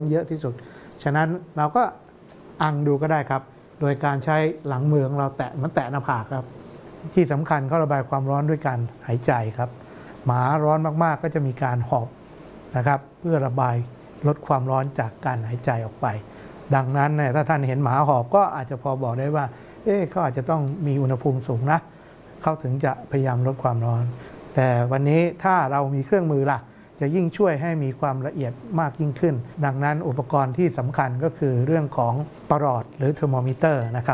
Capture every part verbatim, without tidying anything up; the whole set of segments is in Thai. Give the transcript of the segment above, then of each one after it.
เยอะที่สุดฉะนั้นเราก็อังดูก็ได้ครับโดยการใช้หลังมือของเราแตะมันแตะหน้าผากครับที่สำคัญเขาระบายความร้อนด้วยการหายใจครับหมาร้อนมากๆก็จะมีการหอบนะครับเพื่อระบายลดความร้อนจากการหายใจออกไปดังนั้นเนี่ยถ้าท่านเห็นหมาหอบก็อาจจะพอบอกได้ว่าเอ๊ะเขาอาจจะต้องมีอุณหภูมิสูงนะเขาถึงจะพยายามลดความร้อนแต่วันนี้ถ้าเรามีเครื่องมือล่ะจะยิ่งช่วยให้มีความละเอียดมากยิ่งขึ้นดังนั้นอุปกรณ์ที่สำคัญก็คือเรื่องของประหลอดหรือเทอร์โมมิเตอร์นะครับ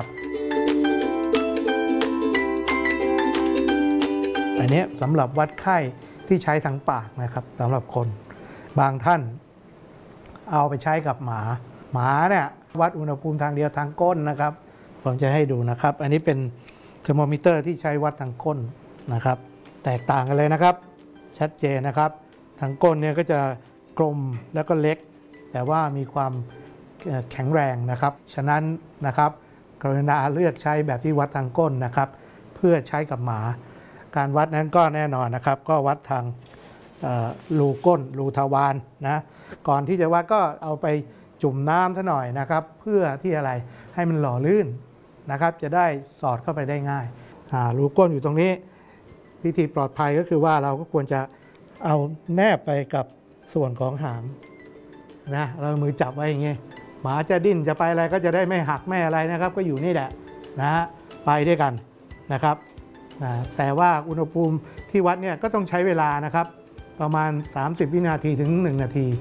อันนี้สำหรับวัดไข้ที่ใช้ทางปากนะครับสำหรับคนบางท่านเอาไปใช้กับหมาหมาเนี่ยวัดอุณหภูมิทางเดียวทางก้นนะครับผมจะให้ดูนะครับอันนี้เป็นเทอร์โมมิเตอร์ที่ใช้วัดทางก้นนะครับแตกต่างกันเลยนะครับชัดเจนนะครับทางก้นเนี่ยก็จะกลมแล้วก็เล็กแต่ว่ามีความแข็งแรงนะครับฉะนั้นนะครับกรุณาเลือกใช้แบบที่วัดทางก้นนะครับเพื่อใช้กับหมาการวัดนั้นก็แน่นอนนะครับก็วัดทางรูก้นรูทวารนะก่อนที่จะวัดก็เอาไปจุ่มน้ำซะหน่อยนะครับเพื่อที่อะไรให้มันหล่อลื่นนะครับจะได้สอดเข้าไปได้ง่ายรูก้นอยู่ตรงนี้วิธีปลอดภัยก็คือว่าเราก็ควรจะเอาแนบไปกับส่วนของหางนะเรามือจับไว้อย่างเงี้ยหมาจะดิ้นจะไปอะไรก็จะได้ไม่หักไม่อะไรนะครับก็อยู่นี่แหละนะฮะไปด้วยกันนะครับนะแต่ว่าอุณหภูมิที่วัดเนี่ยก็ต้องใช้เวลานะครับประมาณสามสิบวินาทีถึงหนึ่งนาที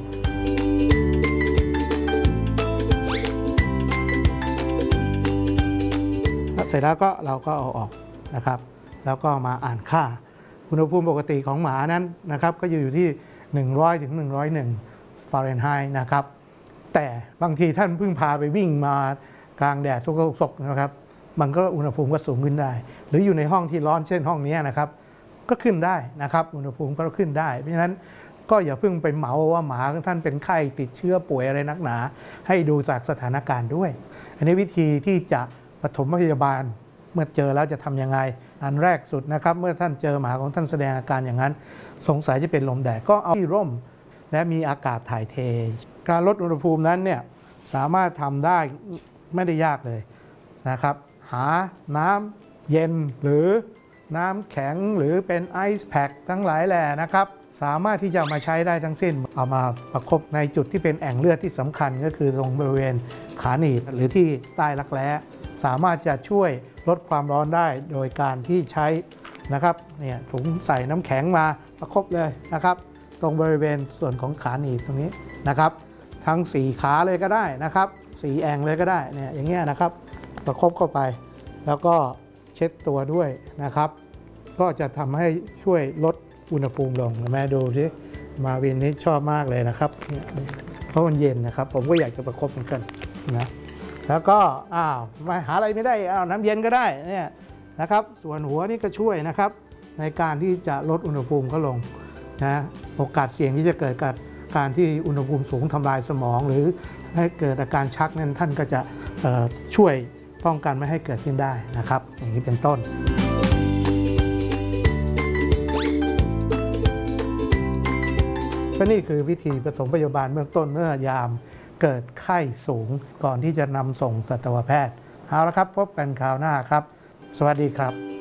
เสร็จแล้วก็เราก็เอาออกนะครับแล้วก็มาอ่านค่าอุณหภูมิปกติของหมานั้นนะครับก็อยู่ที่หนึ่งร้อยถึงหนึ่งร้อยเอ็ดฟาเรนไฮต์นะครับแต่บางทีท่านเพิ่งพาไปวิ่งมากลางแดดสกๆนะครับมันก็อุณหภูมิก็สูงขึ้นได้หรืออยู่ในห้องที่ร้อนเช่นห้องนี้นะครับก็ขึ้นได้นะครับอุณหภูมิก็ขึ้นได้เพราะฉะนั้นก็อย่าเพิ่งไปเหมาว่าหมาของท่านเป็นไข้ติดเชื้อป่วยอะไรนักหนาให้ดูจากสถานการณ์ด้วยอันนี้วิธีที่จะปฐมพยาบาลเมื่อเจอแล้วจะทำยังไงอันแรกสุดนะครับเมื่อท่านเจอหมาของท่านแสดงอาการอย่างนั้นสงสัยจะเป็นลมแดดก็เอาที่ร่มและมีอากาศถ่ายเทการลดอุณหภูมินั้นเนี่ยสามารถทำได้ไม่ได้ยากเลยนะครับหาน้ำเย็นหรือน้ำแข็งหรือเป็นไอซ์แพ็คทั้งหลายแหล่นะครับสามารถที่จะมาใช้ได้ทั้งสิ้นเอามาประคบในจุดที่เป็นแอ่งเลือดที่สำคัญก็คือตรงบริเวณขาหนีบหรือที่ใต้รักแร้สามารถจะช่วยลดความร้อนได้โดยการที่ใช้นะครับเนี่ยถุงใส่น้ำแข็งมาประคบเลยนะครับตรงบริเวณส่วนของขาหนีบตรงนี้นะครับทั้งสี่ขาเลยก็ได้นะครับสี่แอ่งเลยก็ได้เนี่ยอย่างเงี้ยนะครับประคบเข้าไปแล้วก็เช็ดตัวด้วยนะครับก็จะทำให้ช่วยลดอุณหภูมิลงแม่ดูสิมาวินนี้ชอบมากเลยนะครับเพราะมันเย็นนะครับผมก็อยากจะประคบเหมือนกันนะแล้วก็อ้าวมาหาอะไรไม่ได้อ้าวน้ำเย็นก็ได้เนี่ยนะครับส่วนหัวนี่ก็ช่วยนะครับในการที่จะลดอุณหภูมิเขาลงนะโอกาสเสี่ยงที่จะเกิดกับการที่อุณหภูมิสูงทำลายสมองหรือให้เกิดอาการชักนั้นท่านก็จะช่วยป้องกันไม่ให้เกิดขึ้นได้นะครับอย่างนี้เป็นต้นก็นี่คือวิธีปฐมพยาบาลเบื้องต้นเมื่อยามเกิดไข้สูงก่อนที่จะนำส่งสัตวแพทย์เอาละครับพบกันคราวหน้าครับสวัสดีครับ